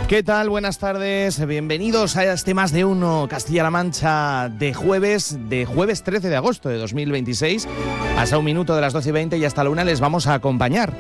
¿Qué tal? Buenas tardes, bienvenidos a este Más de Uno Castilla-La Mancha de jueves 13 de agosto de 2026. Hasta un minuto de las 12:20 y hasta la 1 les vamos a acompañar.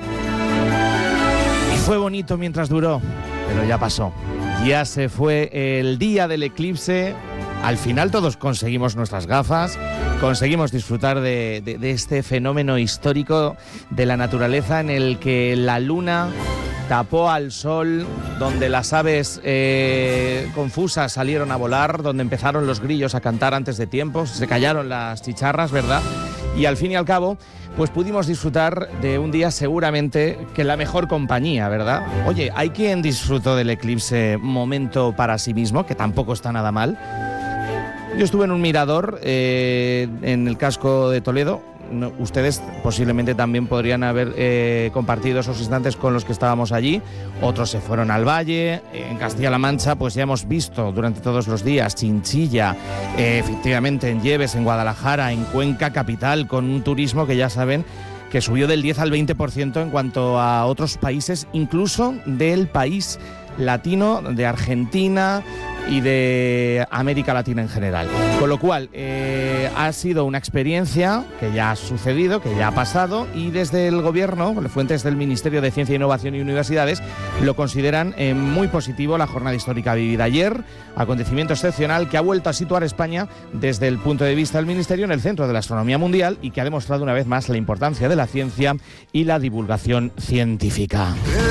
Y fue bonito mientras duró, pero ya pasó. Ya se fue el día del eclipse. Al final todos conseguimos nuestras gafas, conseguimos disfrutar de este fenómeno histórico de la naturaleza en el que la luna tapó al sol, donde las aves confusas salieron a volar, donde empezaron los grillos a cantar antes de tiempo, se callaron las chicharras, ¿verdad? Y al fin y al cabo, pues pudimos disfrutar de un día seguramente que la mejor compañía, ¿verdad? Oye, hay quien disfrutó del eclipse momento para sí mismo, que tampoco está nada mal. Yo estuve en un mirador en el casco de Toledo. No, ustedes posiblemente también podrían haber compartido esos instantes con los que estábamos allí. Otros se fueron al valle. En Castilla-La Mancha pues ya hemos visto durante todos los días Chinchilla, efectivamente en Lleves, en Guadalajara, en Cuenca capital, con un turismo que ya saben que subió del 10 al 20% en cuanto a otros países, incluso del país latino, de Argentina y de América Latina en general. Con lo cual, ha sido una experiencia que ya ha sucedido, que ya ha pasado, y desde el Gobierno, fuentes del Ministerio de Ciencia, Innovación y Universidades, lo consideran muy positivo la jornada histórica vivida ayer, acontecimiento excepcional que ha vuelto a situar España desde el punto de vista del Ministerio en el centro de la astronomía mundial y que ha demostrado una vez más la importancia de la ciencia y la divulgación científica.